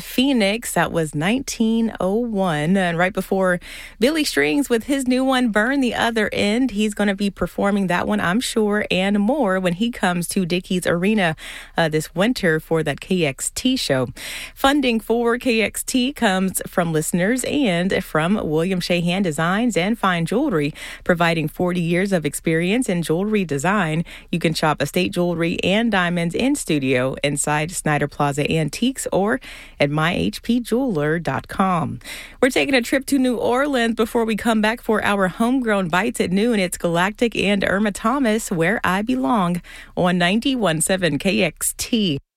Phoenix. That was 1901. And right before Billy Strings with his new one, Burn the Other End. He's going to be performing that one, I'm sure, and more when he comes to Dickies Arena this winter for that KXT show. Funding for KXT comes from listeners and from William Shahan Designs and Fine Jewelry, providing 40 years of experience in jewelry design. You can shop estate jewelry and diamonds in studio inside Snyder Plaza Antiques or at myhpjeweler.com. We're taking a trip to New Orleans before we come back for our homegrown bites at noon. It's Galactic and Irma Thomas, Where I Belong, on 91.7 KXT.